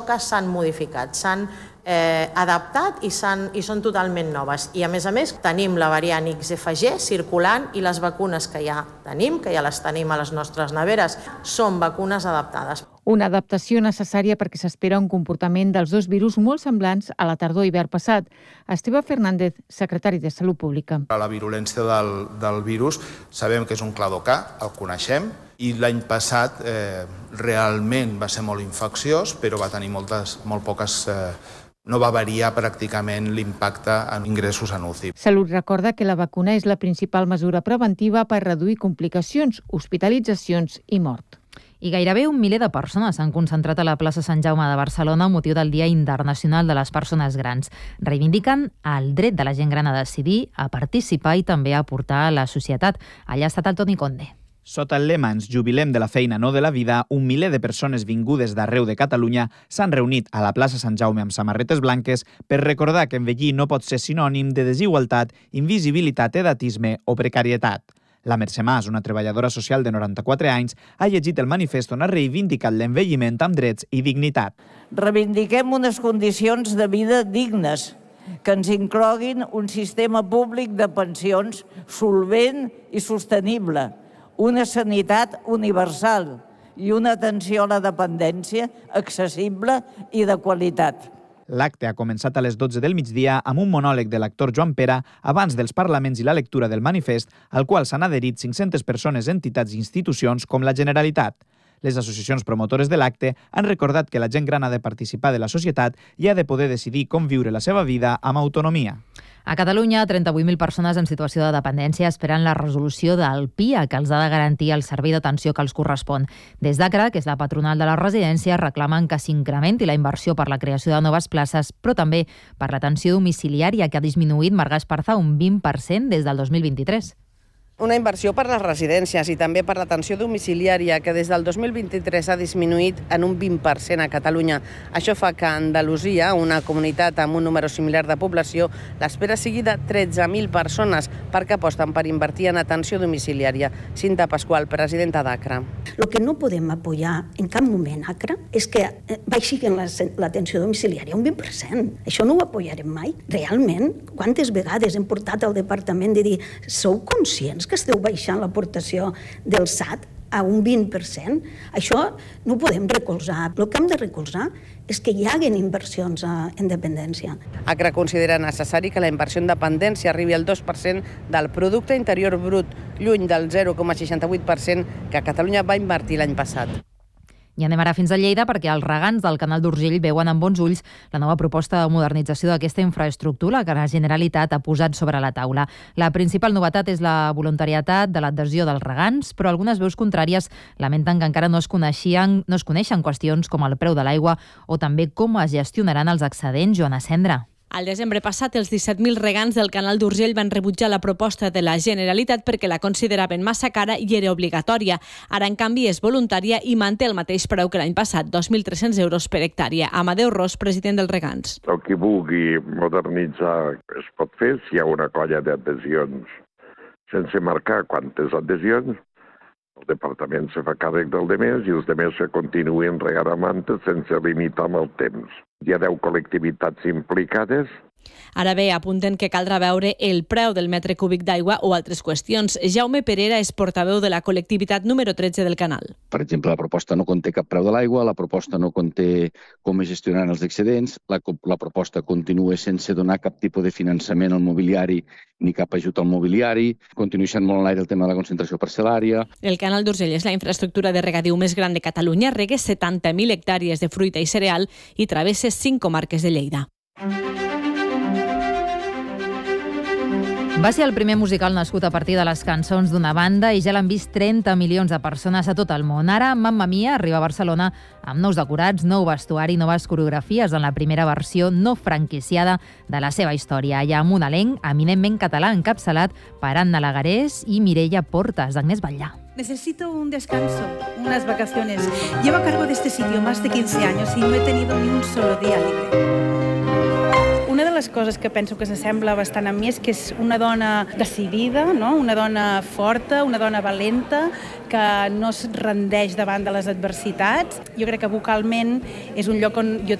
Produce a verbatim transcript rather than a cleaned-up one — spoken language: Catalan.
que s'han modificat, s'han eh, adaptat i, i són totalment noves. I a més a més tenim la variant X F G circulant i les vacunes que ja tenim, que ja les tenim a les nostres neveres, són vacunes adaptades. Una adaptació necessària perquè s'espera un comportament dels dos virus molt semblants a la tardor-hivern passat. Esteve Fernández, secretari de Salut Pública. La virulència del, del virus sabem que és un cladocà, el coneixem, i l'any passat eh, realment va ser molt infecciós, però va tenir moltes, molt poques... Eh, no va variar pràcticament l'impacte en ingressos en U C I. Salut recorda que la vacuna és la principal mesura preventiva per reduir complicacions, hospitalitzacions i mort. I gairebé un miler de persones s'han concentrat a la plaça Sant Jaume de Barcelona amb motiu del Dia Internacional de les Persones Grans. Reivindiquen el dret de la gent gran a decidir, a participar i també a aportar a la societat. Allà ha estat el Toni Conde. Sota el lema "Ens jubilem de la feina, no de la vida", un miler de persones vingudes d'arreu de Catalunya s'han reunit a la plaça Sant Jaume amb samarretes blanques per recordar que envellir no pot ser sinònim de desigualtat, invisibilitat, edatisme o precarietat. La Mercè Mas, una treballadora social de noranta-quatre anys, ha llegit el manifest on ha reivindicat l'envelliment amb drets i dignitat. Reivindiquem unes condicions de vida dignes, que ens incloguin un sistema públic de pensions solvent i sostenible, una sanitat universal i una atenció a la dependència accessible i de qualitat. L'acte ha començat a les dotze del migdia amb un monòleg de l'actor Joan Pera abans dels parlaments i la lectura del manifest, al qual s'han adherit cinc-centes persones, entitats i institucions com la Generalitat. Les associacions promotores de l'acte han recordat que la gent gran ha de participar de la societat i ha de poder decidir com viure la seva vida amb autonomia. A Catalunya, trenta-vuit mil persones en situació de dependència esperen la resolució del P I A, que els ha de garantir el servei d'atenció que els correspon. Des d'Acra, que és la patronal de les residències, reclamen que s'incrementi la inversió per la creació de noves places, però també per l'atenció domiciliària, que ha disminuït, Marga Esparza, un vint per cent des del dos mil vint-i-tres. Una inversió per les residències i també per l'atenció domiciliària, que des del dos mil vint-i-tres ha disminuït en un vint per cent a Catalunya. Això fa que Andalusia, una comunitat amb un número similar de població, l'espera sigui de tretze mil persones, perquè aposten per invertir en atenció domiciliària. Cinta Pasqual, presidenta d'Acra. Lo que no podem apoyar en cap moment, Acra, és que baixi l'atenció domiciliària un vint per cent. Això no ho apoyarem mai. Realment, quantes vegades hem portat al departament de dir sou conscients que esteu baixant l'aportació del S A T a un vint per cent? Això no ho podem recolzar. El que hem de recolzar és que hi hagin inversions en dependència. Acra considera necessari que la inversió en dependència arribi al dos per cent del producte interior brut, lluny del zero coma seixanta-vuit per cent que Catalunya va invertir l'any passat. I anem ara fins a Lleida perquè els regants del Canal d'Urgell veuen amb bons ulls la nova proposta de modernització d'aquesta infraestructura que la Generalitat ha posat sobre la taula. La principal novetat és la voluntarietat de l'adhesió dels regants, però algunes veus contràries lamenten que encara no es coneixien, no es coneixen qüestions com el preu de l'aigua o també com es gestionaran els excedents. Joana Cendra. Al desembre passat, els disset mil regants del Canal d'Urgell van rebutjar la proposta de la Generalitat perquè la consideraven massa cara i era obligatòria. Ara, en canvi, és voluntària i manté el mateix preu que l'any passat, dos mil tres-cents euros per hectàrea. Amadeu Ros, president dels regants. El que vulgui modernitzar es pot fer si hi ha una colla d'adhesions. Sense marcar quantes adhesions, el departament se fa càrrec del demés i els demés se continuen regaramant sense limitar amb el temps. Hi ha deu col·lectivitats implicades. Ara bé, apunten que caldrà veure el preu del metre cúbic d'aigua o altres qüestions. Jaume Perera és portaveu de la col·lectivitat número tretze del canal. Per exemple, la proposta no conté cap preu de l'aigua, la proposta no conté com es gestionaran els excedents, la, la proposta continua sense donar cap tipus de finançament al mobiliari ni cap ajut al mobiliari, continua sent molt en l'aire el tema de la concentració parcel·lària. El Canal d'Urgell és la infraestructura de regadiu més gran de Catalunya, rega setanta mil hectàrees de fruita i cereal i travessa cinc comarques de Lleida. Va ser el primer musical nascut a partir de les cançons d'una banda i ja l'han vist trenta milions de persones a tot el món. Ara, Mamma Mia arriba a Barcelona amb nous decorats, nou vestuari, noves coreografies en la primera versió no franquiciada de la seva història. Hi ha un elenc eminentment català encapçalat per Anna Lagarés i Mireia Portas, d'Agnès Batllà. Necesito un descanso, unas vacaciones. Llevo a cargo de este sitio más de quince años y no he tenido ni un solo día libre. Una de les coses que penso que s'assembla bastant a mi és que és una dona decidida, no? Una dona forta, una dona valenta, que no es rendeix davant de les adversitats. Jo crec que vocalment és un lloc on jo